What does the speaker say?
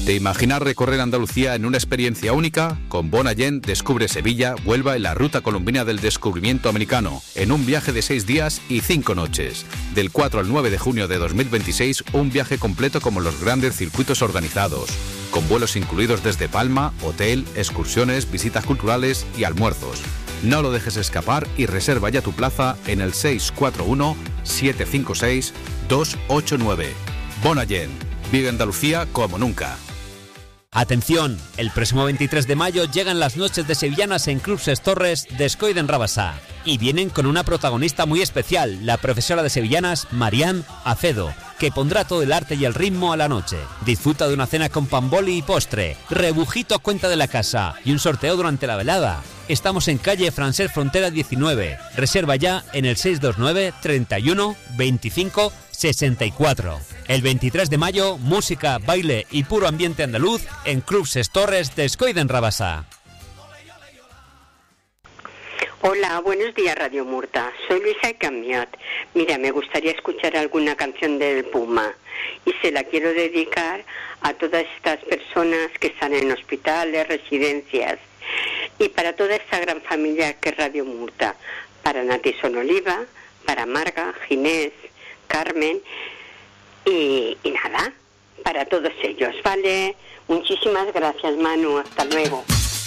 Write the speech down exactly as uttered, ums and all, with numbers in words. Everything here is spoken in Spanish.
¿Te imaginas recorrer Andalucía en una experiencia única? Con Bonallén descubre Sevilla, Huelva y la ruta colombina del descubrimiento americano, en un viaje de seis días y cinco noches. Del cuatro al nueve de junio de dos mil veintiséis, un viaje completo como los grandes circuitos organizados, con vuelos incluidos desde Palma, hotel, excursiones, visitas culturales y almuerzos. No lo dejes escapar y reserva ya tu plaza en el seis cuatro uno, siete cinco seis, dos ocho nueve. Bonallén, vive Andalucía como nunca. Atención, el próximo veintitrés de mayo llegan las noches de sevillanas en Club Ses Torres de Escoide en Rabasá. Y vienen con una protagonista muy especial, la profesora de sevillanas Marián Acedo, que pondrá todo el arte y el ritmo a la noche. Disfruta de una cena con pan boli y postre, rebujito a cuenta de la casa y un sorteo durante la velada. Estamos en calle Francés Frontera diecinueve. Reserva ya en el seis dos nueve, treinta y uno, veinticinco, sesenta y cuatro. El veintitrés de mayo, música, baile y puro ambiente andaluz en Club Ses Torres de Escoide en Rabasá. Hola, buenos días Radio Murta, soy Luisa Camiot. Mira, me gustaría escuchar alguna canción del Puma y se la quiero dedicar a todas estas personas que están en hospitales, residencias y para toda esta gran familia que es Radio Murta, para Nati Sonoliva, para Marga, Ginés, Carmen y, y nada, para todos ellos, ¿vale? Muchísimas gracias, Manu, hasta luego.